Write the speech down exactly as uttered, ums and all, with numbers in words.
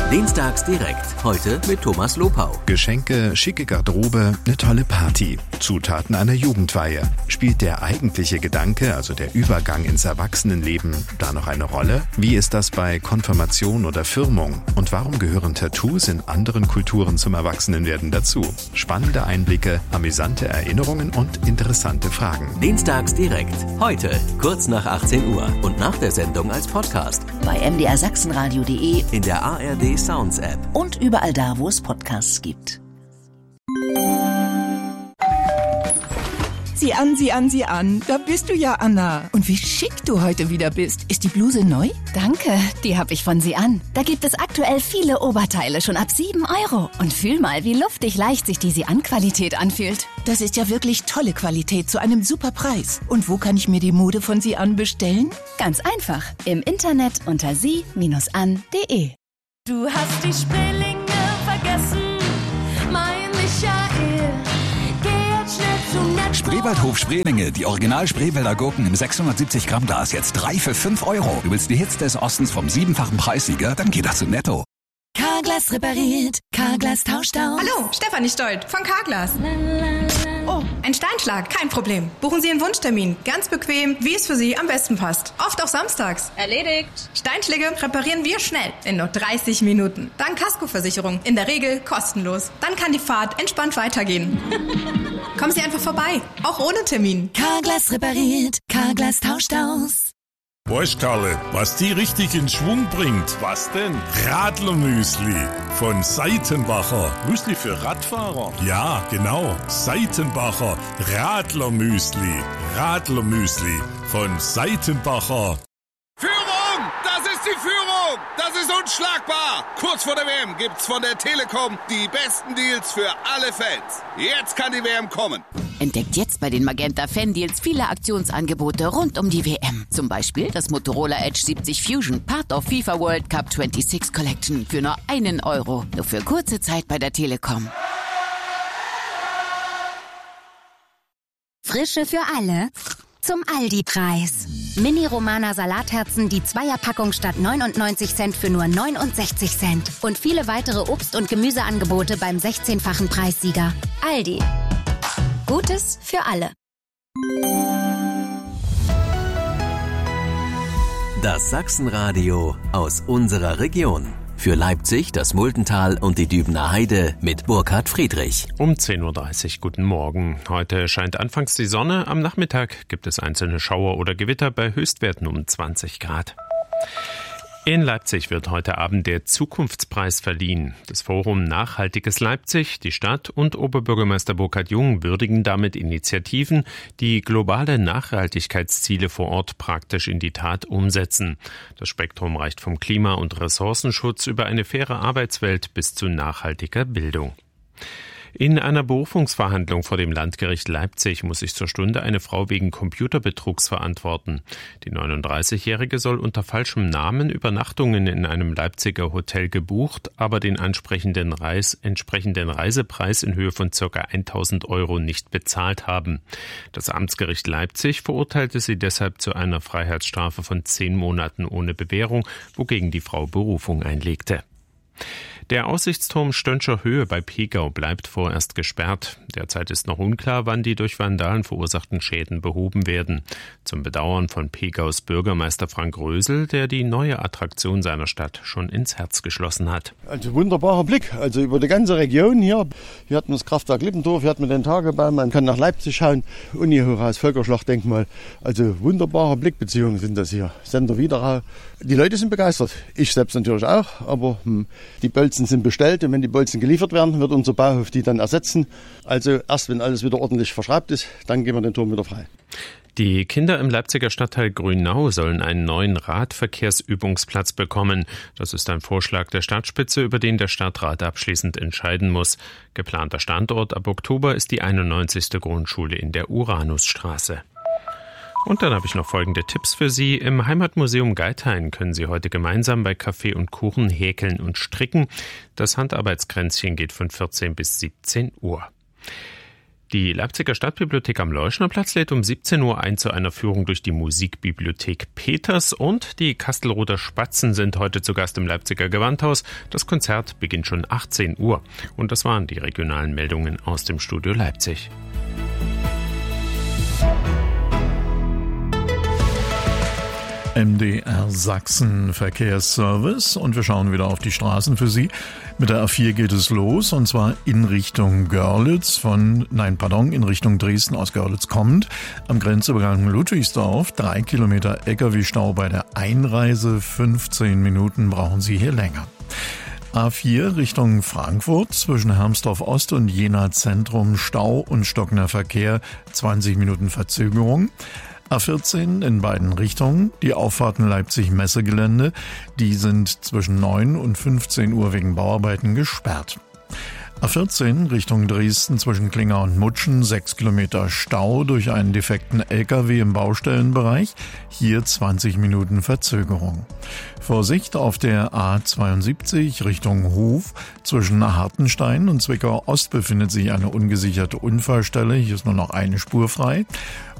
Dienstags direkt. Heute mit Thomas Lopau. Geschenke, schicke Garderobe, eine tolle Party. Zutaten einer Jugendweihe. Spielt der eigentliche Gedanke, also der Übergang ins Erwachsenenleben, da noch eine Rolle? Wie ist das bei Konfirmation oder Firmung? Und warum gehören Tattoos in anderen Kulturen zum Erwachsenenwerden dazu? Spannende Einblicke, amüsante Erinnerungen und interessante Fragen. Dienstags direkt. Heute, kurz nach achtzehn Uhr und nach der Sendung als Podcast. Bei m d r sachsenradio punkt d e, in der A R D Sounds App und überall da, wo es Podcasts gibt. Sieh an, sieh an, sieh an. Da bist du ja, Anna. Und wie schick du heute wieder bist. Ist die Bluse neu? Danke, die habe ich von Sie an. Da gibt es aktuell viele Oberteile, schon ab sieben Euro. Und fühl mal, wie luftig leicht sich die Sie-an-Qualität anfühlt. Das ist ja wirklich tolle Qualität zu einem super Preis. Und wo kann ich mir die Mode von Sie an bestellen? Ganz einfach, im Internet unter sie an punkt d e. Du hast die Spreelinge vergessen, mein Michael. Geh jetzt schnell zum Netto. Spreewaldhof Spreelinge, die Original-Spreewälder Gurken im sechshundertsiebzig Gramm Glas, jetzt drei für fünf Euro. Du willst die Hits des Ostens vom siebenfachen Preissieger? Dann geh doch zu Netto. Carglass repariert, Carglass tauscht aus. Hallo, Stefanie Stolt von Carglass. Oh, ein Steinschlag, kein Problem. Buchen Sie einen Wunschtermin, ganz bequem, wie es für Sie am besten passt. Oft auch samstags. Erledigt. Steinschläge reparieren wir schnell, in nur dreißig Minuten. Dank Kaskoversicherung, in der Regel kostenlos. Dann kann die Fahrt entspannt weitergehen. Kommen Sie einfach vorbei, auch ohne Termin. Carglass repariert, Carglass tauscht aus. Weißt Karle, was die richtig in Schwung bringt? Was denn? Radlermüsli von Seitenbacher. Müsli für Radfahrer? Ja, genau. Seitenbacher Radlermüsli. Radlermüsli von Seitenbacher. Führung! Das ist die Führung! Das ist unschlagbar! Kurz vor der W M gibt's von der Telekom die besten Deals für alle Fans. Jetzt kann die W M kommen. Entdeckt jetzt bei den Magenta Fan Deals viele Aktionsangebote rund um die W M. Zum Beispiel das Motorola Edge siebzig Fusion, Part of FIFA World Cup sechsundzwanzig Collection für nur einen Euro. Nur für kurze Zeit bei der Telekom. Frische für alle zum Aldi-Preis. Mini-Romana Salatherzen, die Zweierpackung statt neunundneunzig Cent für nur neunundsechzig Cent. Und viele weitere Obst- und Gemüseangebote beim sechzehnfachen Preissieger. Aldi. Gutes für alle. Das Sachsenradio aus unserer Region. Für Leipzig, das Muldental und die Dübener Heide mit Burkhard Friedrich. Um zehn Uhr dreißig, guten Morgen. Heute scheint anfangs die Sonne, am Nachmittag gibt es einzelne Schauer oder Gewitter bei Höchstwerten um zwanzig Grad. In Leipzig wird heute Abend der Zukunftspreis verliehen. Das Forum Nachhaltiges Leipzig, die Stadt und Oberbürgermeister Burkhard Jung würdigen damit Initiativen, die globale Nachhaltigkeitsziele vor Ort praktisch in die Tat umsetzen. Das Spektrum reicht vom Klima- und Ressourcenschutz über eine faire Arbeitswelt bis zu nachhaltiger Bildung. In einer Berufungsverhandlung vor dem Landgericht Leipzig muss sich zur Stunde eine Frau wegen Computerbetrugs verantworten. Die neununddreißigjährige soll unter falschem Namen Übernachtungen in einem Leipziger Hotel gebucht, aber den ansprechenden, Reis, entsprechenden Reisepreis in Höhe von ca. tausend Euro nicht bezahlt haben. Das Amtsgericht Leipzig verurteilte sie deshalb zu einer Freiheitsstrafe von zehn Monaten ohne Bewährung, wogegen die Frau Berufung einlegte. Der Aussichtsturm Stöntscher Höhe bei Pegau bleibt vorerst gesperrt. Derzeit ist noch unklar, wann die durch Vandalen verursachten Schäden behoben werden. Zum Bedauern von Pegaus Bürgermeister Frank Rösel, der die neue Attraktion seiner Stadt schon ins Herz geschlossen hat. Also wunderbarer Blick, also über die ganze Region hier. Hier hat man das Kraftwerk Lippendorf, hier hat man den Tagebau, man kann nach Leipzig schauen, Uni-Hochhaus, Völkerschlachtdenkmal. Also wunderbarer Blickbeziehungen sind das hier. Sender Wiederau. Die Leute sind begeistert, ich selbst natürlich auch, aber hm, die Bolzen sind bestellt und wenn die Bolzen geliefert werden, wird unser Bauhof die dann ersetzen. Also erst wenn alles wieder ordentlich verschraubt ist, dann gehen wir den Turm wieder frei. Die Kinder im Leipziger Stadtteil Grünau sollen einen neuen Radverkehrsübungsplatz bekommen. Das ist ein Vorschlag der Stadtspitze, über den der Stadtrat abschließend entscheiden muss. Geplanter Standort ab Oktober ist die einundneunzigste Grundschule in der Uranusstraße. Und dann habe ich noch folgende Tipps für Sie. Im Heimatmuseum Geithain können Sie heute gemeinsam bei Kaffee und Kuchen häkeln und stricken. Das Handarbeitskränzchen geht von vierzehn bis siebzehn Uhr. Die Leipziger Stadtbibliothek am Leuschnerplatz lädt um siebzehn Uhr ein zu einer Führung durch die Musikbibliothek Peters und die Kastelruther Spatzen sind heute zu Gast im Leipziger Gewandhaus. Das Konzert beginnt schon achtzehn Uhr. Und das waren die regionalen Meldungen aus dem Studio Leipzig. M D R Sachsen Verkehrsservice und wir schauen wieder auf die Straßen für Sie. Mit der A vier geht es los und zwar in Richtung Görlitz von, nein, pardon, in Richtung Dresden aus Görlitz kommend. Am Grenzübergang Ludwigsdorf, drei Kilometer L K W-Stau bei der Einreise, fünfzehn Minuten brauchen Sie hier länger. A vier Richtung Frankfurt zwischen Hermsdorf Ost und Jena Zentrum Stau und stockender Verkehr, zwanzig Minuten Verzögerung. A vierzehn in beiden Richtungen, die Auffahrten Leipzig-Messegelände, die sind zwischen neun und fünfzehn Uhr wegen Bauarbeiten gesperrt. A vierzehn Richtung Dresden zwischen Klinger und Mutschen, sechs Kilometer Stau durch einen defekten L K W im Baustellenbereich, hier zwanzig Minuten Verzögerung. Vorsicht auf der A zweiundsiebzig Richtung Hof, zwischen Hartenstein und Zwickau Ost befindet sich eine ungesicherte Unfallstelle, hier ist nur noch eine Spur frei.